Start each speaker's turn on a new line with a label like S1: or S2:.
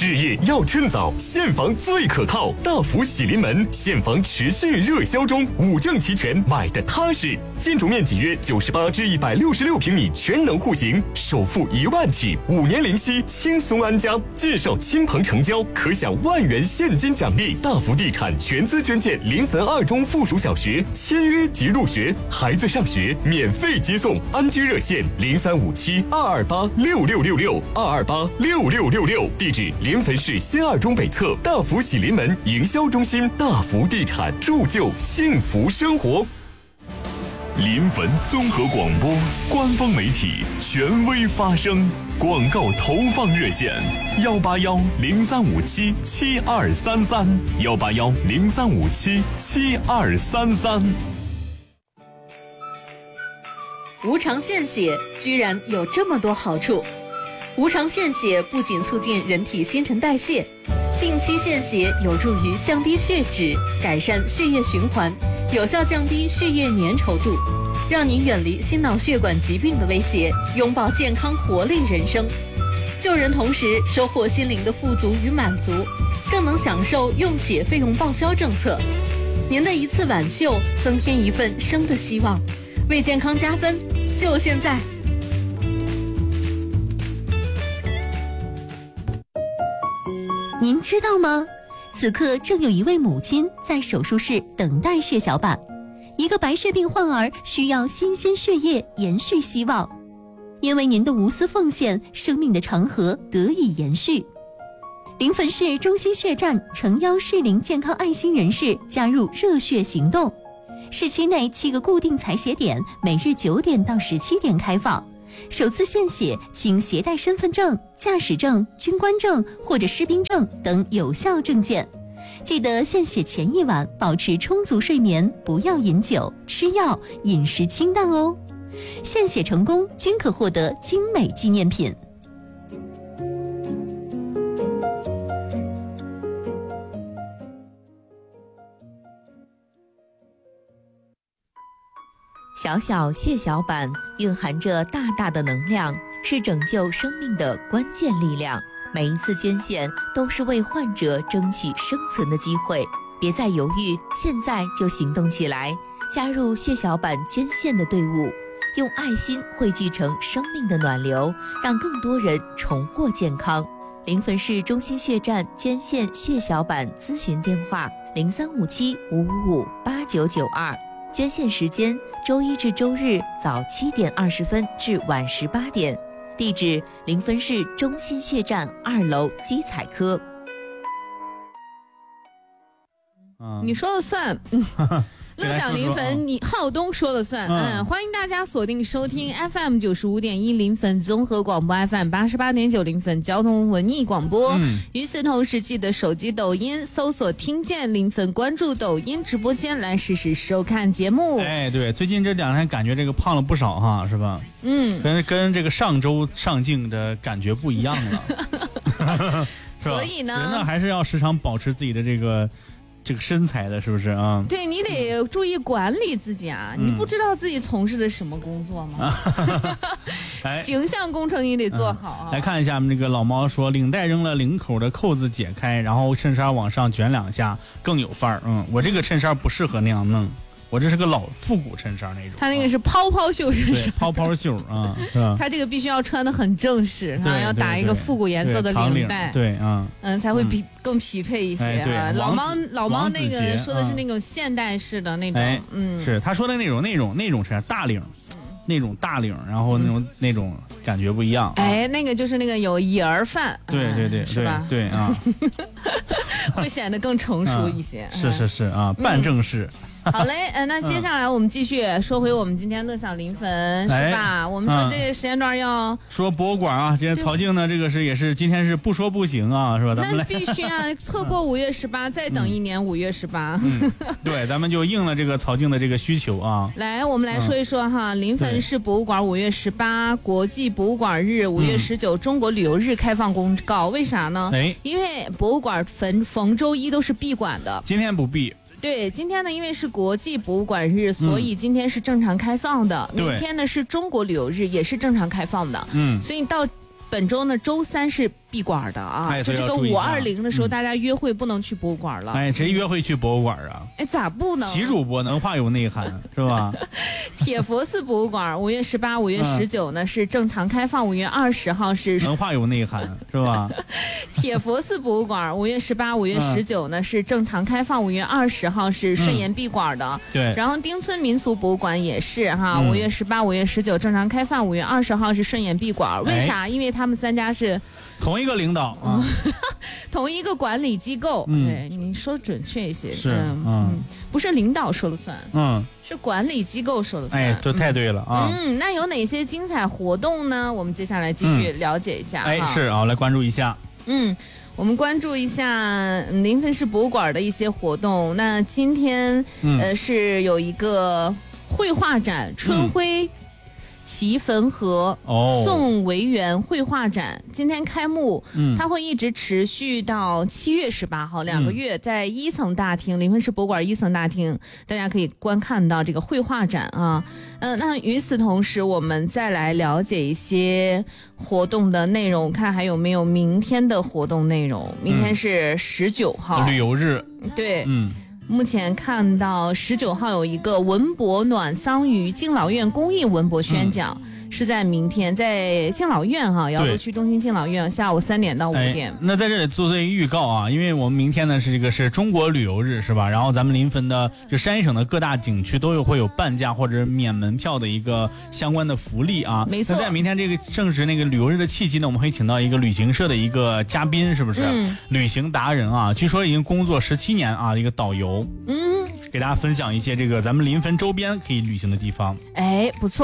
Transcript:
S1: 置业要趁早，现房最可靠。大福喜临门，现房持续热销中，5证齐全，买的踏实。建筑面积约98至166平米，全能户型，首付1万起，5年零息，轻松安家。介绍亲朋成交，可享1万元现金奖励。大福地产全资捐建临汾2中附属小学，签约即入学，孩子上学免费接送。安居热线035722826666，2286666。地址临汾市新2中北侧大福喜临门营销中心。大福地产，铸就幸福生活。
S2: 临汾综合广播官方媒体，权威发声。广告投放热线：18103577233，18103577233。
S3: 无偿献血居然有这么多好处。无偿献血不仅促进人体新陈代谢，定期献血有助于降低血脂，改善血液循环，有效降低血液粘稠度，让您远离心脑血管疾病的威胁，拥抱健康活力人生。救人同时收获心灵的富足与满足，更能享受用血费用报销政策。您的一次挽救，增添一份生的希望，为健康加分，就现在！
S4: 您知道吗？此刻正有一位母亲在手术室等待血小板，一个白血病患儿需要新鲜血液延续希望。因为您的无私奉献，生命的长河得以延续。临汾市中心血站诚邀适龄健康爱心人士加入热血行动。市区内7个固定采血点，每日9点到17点开放。首次献血请携带身份证、驾驶证、军官证或者士兵证等有效证件。记得献血前1晚保持充足睡眠，不要饮酒、吃药，饮食清淡哦。献血成功均可获得精美纪念品。
S5: 小小血小板蕴含着大大的能量，是拯救生命的关键力量。每一次捐献都是为患者争取生存的机会，别再犹豫，现在就行动起来，加入血小板捐献的队伍，用爱心汇聚成生命的暖流，让更多人重获健康。临汾市中心血站捐献血小板咨询电话：035755589992，捐献时间周一至周日早7点20分至晚18点，地址临汾市中心血站2楼基采科。
S6: 你说了算。乐享临汾，你浩东说了算。欢迎大家锁定收听 FM 95.1临汾综合广播， FM 88.9临汾交通文艺广播。与此同时，记得手机抖音搜索听见临汾，关注抖音直播間来实时收看节目。
S7: 哎，对，最近这2天感觉这个胖了不少哈，是吧？跟这个上周上镜的感觉不一样了。
S6: 所以呢，
S7: 人呢还是要时常保持自己的这个身材的，是不是啊？
S6: 对，你得注意管理自己啊！你不知道自己从事的什么工作吗？形象工程你得做好啊！
S7: 来看一下，我们这个老猫说，领带扔了，领口的扣子解开，然后衬衫往上卷2下，更有范儿。我这个衬衫不适合那样弄。我这是个老复古衬衫那种，
S6: 他那个是泡泡袖衬衫，
S7: 泡泡袖啊，是吧？
S6: 他这个必须要穿的很正式，要打一个复古颜色的领带，
S7: 对
S6: 才会更匹配一些啊。老猫那个说的是那种现代式的那种，
S7: 是他说的那种衬衫大领。那种大领，然后那种感觉不一样。
S6: 那个就是那个有野儿范，
S7: 对，
S6: 是吧？
S7: 对啊，
S6: 会显得更成熟一些。
S7: 是啊，办正事。
S6: 好嘞，那接下来我们继续说回我们今天乐享临汾，是吧？我们说这个时间段要
S7: 说博物馆啊，今天曹静呢，这个也是今天是不说不行啊，是吧？咱们
S6: 那必须啊，错过5月18，再等1年5月18。
S7: 对，咱们就应了这个曹静的这个需求啊。
S6: 来，我们来说一说哈，临汾市博物馆5月18国际博物馆日，5月19中国旅游日开放公告，为啥呢？因为博物馆逢周一都是闭馆的，
S7: 今天不闭。
S6: 对，今天呢，因为是国际博物馆日，所以今天是正常开放的。明天呢是中国旅游日，也是正常开放的。所以到本周呢，周3是闭馆的啊。
S7: 哎，
S6: 就这个520的时候，大家约会不能去博物馆了。
S7: 哎，谁约会去博物馆啊？
S6: 哎，咋不能？
S7: 习主播文化有内涵是吧？
S6: 铁佛寺博物馆5月18、5月19呢是正常开放，5月20号是
S7: 文化有内涵是吧？
S6: 铁佛寺博物馆5月18、5月19呢是正常开放，5月20号是顺延闭馆的。
S7: 对。
S6: 然后丁村民俗博物馆也是哈，5月18、5月19正常开放，5月20号是顺延闭馆。为啥？因为他们3家是
S7: 同一个领导啊，
S6: 同一个管理机构。对，你说准确一些。
S7: 是，
S6: 不是领导说了算，是管理机构说了算。
S7: 哎，这太对了啊。
S6: 那有哪些精彩活动呢？我们接下来继续了解一下。
S7: 哎，是啊，来关注一下。
S6: 我们关注一下临汾市博物馆的一些活动。那今天是有一个绘画展，春晖祈汾河宋维园绘画展今天开幕，它会一直持续到7月18号2个月，在1层大厅，临汾市博物馆1层大厅，大家可以观看到这个绘画展啊。那与此同时，我们再来了解一些活动的内容，看还有没有明天的活动内容。明天是19号，
S7: 旅游日。
S6: 对，目前看到19号有一个文博暖桑榆敬老院公益文博宣讲，是在明天，在敬老院哈，瑶族区中心敬老院，下午3点到5点。
S7: 那在这里做一个预告啊，因为我们明天呢是中国旅游日是吧？然后咱们临汾的就山省的各大景区都会有半价或者免门票的一个相关的福利啊。
S6: 没错。
S7: 那在明天这个正值那个旅游日的契机呢，我们会请到一个旅行社的一个嘉宾，是不是？旅行达人啊，据说已经工作17年啊，一个导游。给大家分享一些这个咱们临汾周边可以旅行的地方。
S6: 哎，不错。